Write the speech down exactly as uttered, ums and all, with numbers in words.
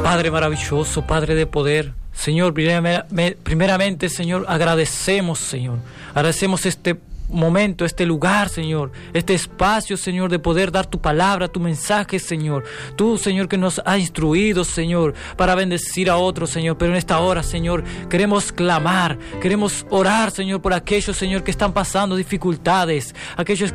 Padre maravilloso, Padre de poder, Señor, primeramente, Señor, agradecemos, Señor, agradecemos este momento, este lugar, Señor, este espacio, Señor, de poder dar tu palabra, tu mensaje, Señor. Tú, Señor, que nos has instruido, Señor, para bendecir a otros, Señor. Pero en esta hora, Señor, queremos clamar, queremos orar, Señor, por aquellos, Señor, que están pasando dificultades, aquellos